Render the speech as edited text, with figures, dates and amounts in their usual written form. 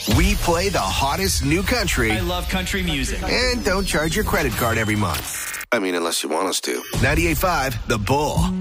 We play the hottest new country. I love country music. And don't charge your credit card every month. I mean, unless you want us to. 98.5 The Bull.